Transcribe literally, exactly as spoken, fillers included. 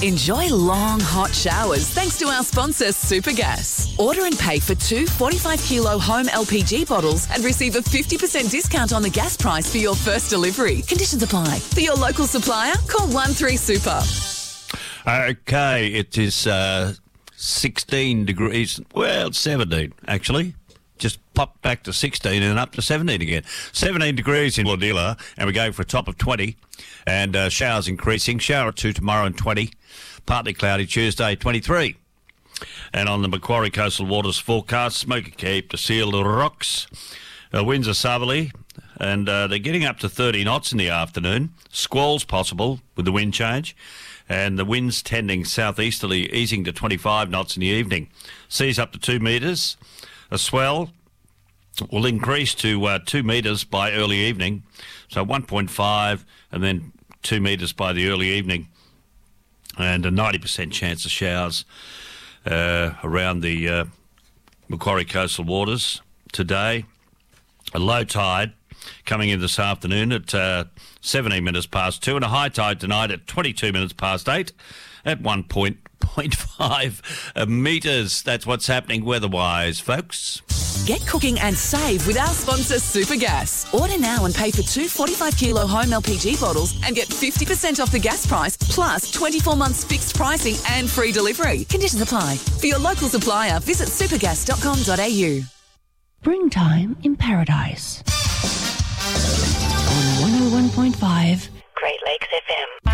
Enjoy long, hot showers thanks to our sponsor, Supergas. Order and pay for two forty-five kilo home L P G bottles and receive a fifty percent discount on the gas price for your first delivery. Conditions apply. For your local supplier, call one three super. Okay, it is uh, sixteen degrees. Well, it's seventeen, actually. Just popped back to sixteen and up to seventeen again. seventeen degrees in Ladilla, and we're going for a top of twenty. And uh, showers increasing. Shower at two tomorrow and twenty. Partly cloudy Tuesday, twenty-three. And on the Macquarie Coastal Waters forecast, Smoky Cape to Seal the Rocks. Uh, winds are southerly, and uh, they're getting up to thirty knots in the afternoon. Squalls possible with the wind change. And the winds tending southeasterly, easing to twenty-five knots in the evening. Seas up to two metres. A swell will increase to uh, two metres by early evening. So one point five and then two metres by the early evening. And a ninety percent chance of showers uh, around the uh, Macquarie Coastal Waters today. A low tide coming in this afternoon at uh, seventeen minutes past two, and a high tide tonight at twenty-two minutes past eight at one point five metres. That's what's happening weather-wise, folks. Get cooking and save with our sponsor, Supergas. Order now and pay for two forty-five kilo home L P G bottles and get fifty percent off the gas price, plus twenty-four months fixed pricing and free delivery. Conditions apply. For your local supplier, visit supergas dot com dot a u. Springtime in Paradise. On one oh one point five Great Lakes F M.